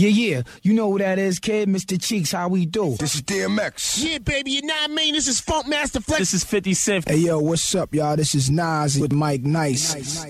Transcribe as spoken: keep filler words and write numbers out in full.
Yeah, yeah, you know who that is, kid. Mister Cheeks, how we do? This is D M X. Yeah, baby, you know what I mean? This is Funk Master Flex. This is fifty Cent. Hey, yo, what's up, y'all? This is Nas with Mike Nice. Nice.